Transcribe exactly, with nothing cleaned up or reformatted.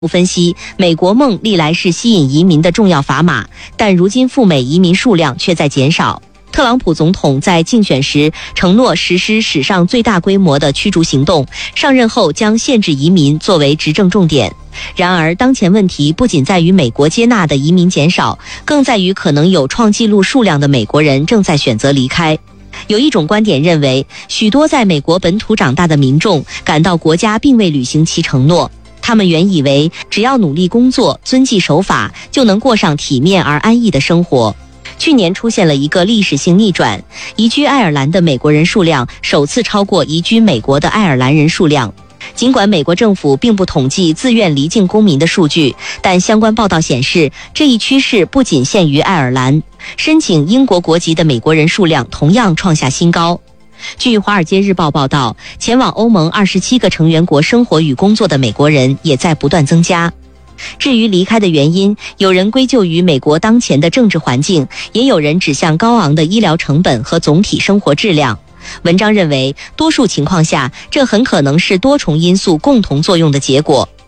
分析，美国梦历来是吸引移民的重要砝码，但如今赴美移民数量却在减少。特朗普总统在竞选时承诺实施史上最大规模的驱逐行动，上任后将限制移民作为执政重点。然而，当前问题不仅在于美国接纳的移民减少，更在于可能有创纪录数量的美国人正在选择离开。有一种观点认为，许多在美国本土长大的民众感到国家并未履行其承诺。他们原以为只要努力工作、遵纪守法，就能过上体面而安逸的生活。去年出现了一个历史性逆转，移居爱尔兰的美国人数量首次超过移居美国的爱尔兰人数量。尽管美国政府并不统计自愿离境公民的数据，但相关报道显示，这一趋势不仅限于爱尔兰，申请英国国籍的美国人数量同样创下新高。据《华尔街日报》报道，前往欧盟二十七个成员国生活与工作的美国人也在不断增加。至于离开的原因，有人归咎于美国当前的政治环境，也有人指向高昂的医疗成本和总体生活质量。文章认为，多数情况下，这很可能是多重因素共同作用的结果。